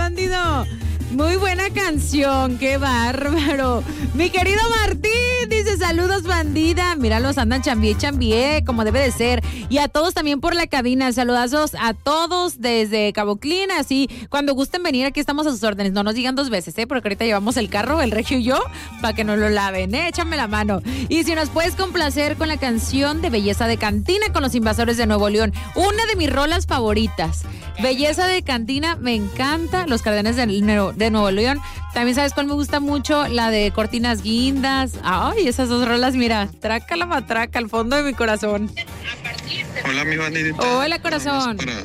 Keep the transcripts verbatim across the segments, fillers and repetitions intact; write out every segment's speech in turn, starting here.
bandido. Muy buena canción, qué bárbaro. Mi querido Martín dice, saludos bandida. Míralos, andan chambié, chambié, como debe de ser. Y a todos también por la cabina, saludazos a todos desde Cabo Clean. Así, cuando gusten venir, aquí estamos a sus órdenes. No nos digan dos veces, ¿eh? Porque ahorita llevamos el carro, el Regio y yo, para que nos lo laven, ¿eh? Échame la mano. Y si nos puedes complacer con la canción de Belleza de Cantina con los Invasores de Nuevo León. Una de mis rolas favoritas. Belleza de Cantina, me encanta. Los Cardenales de Nuevo de Nuevo León. También, ¿sabes cuál me gusta mucho? La de Cortinas Guindas. Ay, esas dos rolas, mira, traca la matraca al fondo de mi corazón. Hola, mi bandidita. Hola, corazón. Para,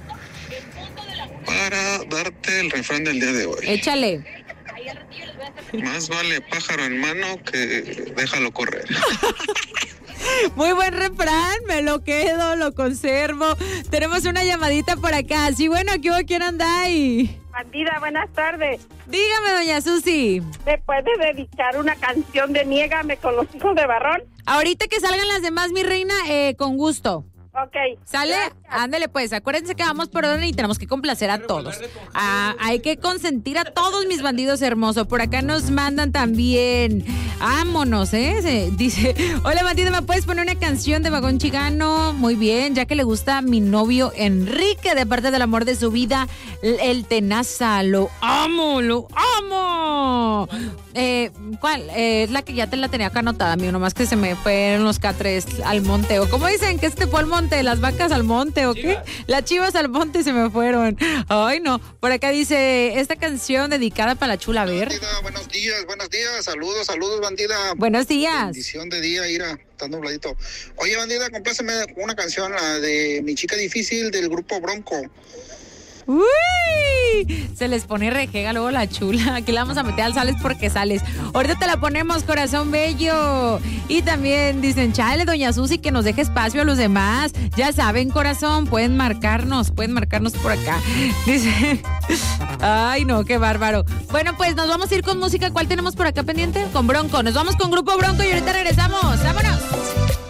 para darte el refrán del día de hoy. Échale. Más vale pájaro en mano que déjalo correr. Muy buen refrán, me lo quedo, lo conservo. Tenemos una llamadita por acá. Sí, bueno, ¿qué hubo? ¿Quién anda ahí? Bandida, buenas tardes. Dígame, doña Susi. ¿Me puedes dedicar una canción de Niégame con los hijos de Barrón? Ahorita que salgan las demás, mi reina, eh, con gusto. Ok. ¿Sale? Gracias. Ándale pues, acuérdense que vamos por orden y tenemos que complacer a todos. Ah, hay que consentir a todos mis bandidos hermosos. Por acá nos mandan también. Vámonos, ¿eh? Se dice, hola bandido, ¿me puedes poner una canción de Vagón Chicano? Muy bien, ya que le gusta a mi novio Enrique, de parte del amor de su vida, el Tenaza. Lo amo, lo amo. Eh, ¿Cuál? Eh, es la que ya te la tenía acá anotada, mío, nomás que se me fueron los catres al monte. ¿O cómo dicen que este fue al monte? ¿Las vacas al monte o qué? Las chivas al monte se me fueron. Ay, no. Por acá dice, esta canción dedicada para la chula, a ver. Bandida, buenos días, buenos días. Saludos, saludos, bandida. Buenos días. Bendición de día, Ira. Está nubladito. Oye, bandida, compláceme una canción, la de Mi Chica Difícil del grupo Bronco. Uy, se les pone rejega luego la chula. Aquí la vamos a meter al sales porque sales. Ahorita te la ponemos, corazón bello. Y también dicen, chale, doña Susi, que nos deje espacio a los demás. Ya saben, corazón, pueden marcarnos, pueden marcarnos por acá. Dice, ay no, qué bárbaro. Bueno, pues nos vamos a ir con música. ¿Cuál tenemos por acá pendiente? Con Bronco. Nos vamos con Grupo Bronco y ahorita regresamos. ¡Vámonos!